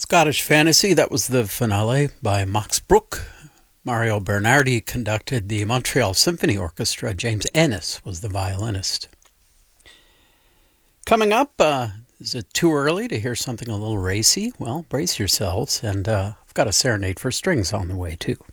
Scottish Fantasy, that was the finale by Max Bruch. Mario Bernardi conducted the Montreal Symphony Orchestra. James Ennis was the violinist. Coming up, is it too early to hear something a little racy? Well, brace yourselves, and I've got a serenade for strings on the way, too.